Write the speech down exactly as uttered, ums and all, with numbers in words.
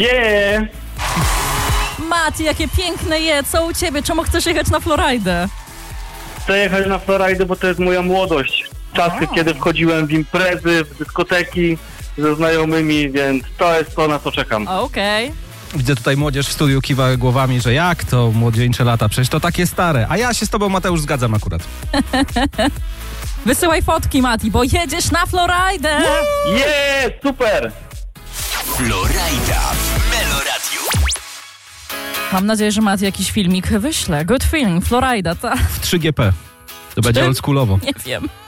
Yeah! Mati, jakie piękne je, co u ciebie? Czemu chcesz jechać na Floridę? Chcę jechać na Floridę, bo to jest moja młodość. Czasy, A. kiedy wchodziłem w imprezy, w dyskoteki ze znajomymi, więc to jest to, na co czekam. Okej. Okay. Widzę tutaj młodzież w studiu kiwa głowami, że jak to młodzieńcze lata, przecież to takie stare. A ja się z tobą, Mateusz, zgadzam akurat. Wysyłaj fotki, Mati, bo jedziesz na Floridę! Yeah, super! Florida w Meloradiu. Mam nadzieję, że Mati jakiś filmik wyśle. Good feeling, Florida, ta. W trzy G P. To będzie czym? oldschoolowo. Nie wiem.